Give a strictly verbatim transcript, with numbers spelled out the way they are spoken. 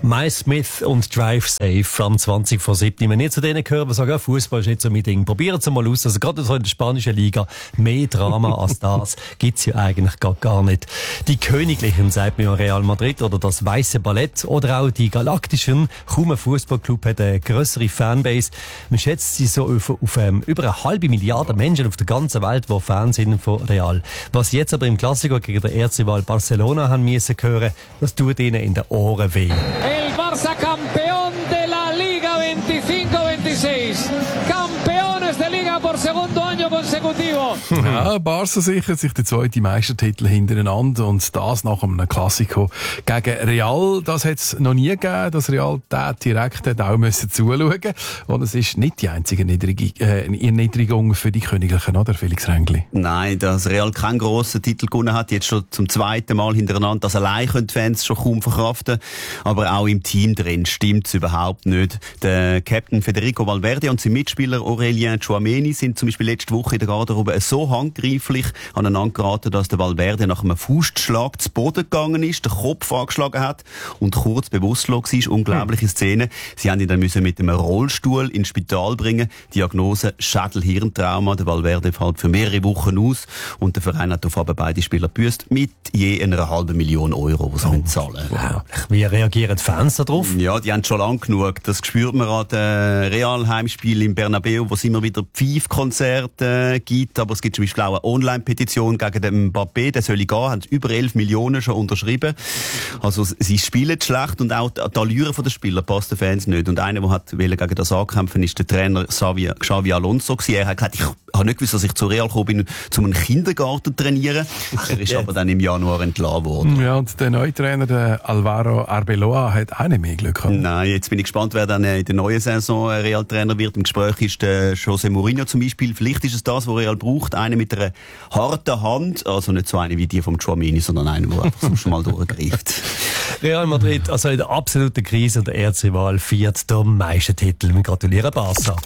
Miles Smith und Drive Safe am zwanzig vor sieben. Wenn ihr zu denen gehört, die sagen, Fußball ist nicht so mein Ding, probiert es mal aus. Also gerade so in der spanischen Liga, mehr Drama als das gibt's ja eigentlich gar, gar nicht. Die Königlichen, sagt man ja Real Madrid, oder das Weiße Ballett, oder auch die Galaktischen. Kaum ein Fußballclub hat eine grössere Fanbase. Man schätzt sie so auf, auf um, über eine halbe Milliarde Menschen auf der ganzen Welt, die Fans sind von Real. Was sie jetzt aber im Klassiker gegen den Erzrival Barcelona haben müssen hören, das tut ihnen in den Ohren weh. El Barça campeón de la Liga veinticinco veintiséis. Campeones de Liga por segundo año consecutivo. Ja, Barca sichert sich den zweiten Meistertitel hintereinander und das nach einem Klassiko gegen Real. Das hat es noch nie gegeben, dass Real da direkt hat auch müssen zuschauen. Und es ist nicht die einzige Niedrig- äh, Erniedrigung für die Königlichen, oder Felix Rengli? Nein, dass Real keinen grossen Titel gewonnen hat, jetzt schon zum zweiten Mal hintereinander, das allein können die Fans schon kaum verkraften. Aber auch im Team drin stimmt es überhaupt nicht. Der Captain Federico Valverde und sein Mitspieler Aurelien Tchouameni sind zum Beispiel letzte Woche in der Garderobe so handgreiflich aneinander geraten, dass der Valverde nach einem Faustschlag zu Boden gegangen ist, den Kopf angeschlagen hat und kurz bewusstlos war. Unglaubliche Szene. Sie haben ihn dann müssen mit einem Rollstuhl ins Spital bringen. Diagnose Schädel-Hirntrauma. Der Valverde fällt für mehrere Wochen aus und der Verein hat auf aber beide Spieler gebüßt mit je einer halben Million Euro, die sie oh, zahlen müssen. Wow. Wie reagieren die Fans darauf? Ja, die haben schon lang genug. Das spürt man an den Real-Heimspielen im Bernabeu, wo es immer wieder Pfeifkonzerte gibt. Aber es gibt zum Beispiel auch eine Online-Petition gegen den Mbappé. Der soll gehen, haben über elf Millionen schon unterschrieben. Also sie spielen schlecht und auch die Allüre der Spieler passt den Fans nicht. Und einer, der hat gegen das ankämpfen, ist der Trainer Xavi, Xavi Alonso gewesen. Er hat gesagt, ich habe nicht gewusst, dass ich zu Real gekommen bin, um einen Kindergarten zu trainieren. Er ist aber dann im Januar entlassen worden. Ja, und der neue Trainer, der Alvaro Arbeloa, hat auch nicht mehr Glück gehabt. Nein, jetzt bin ich gespannt, wer dann in der neuen Saison Real-Trainer wird. Im Gespräch ist der José Mourinho zum Beispiel. Vielleicht ist es das, was Real braucht. Einer mit einer harten Hand. Also nicht so eine wie die vom Tchouameni, sondern einer, der einfach schon mal durchgreift. Real Madrid, also in der absoluten Krise, der Erzrival feiert den Meistertitel. Wir gratulieren Barca.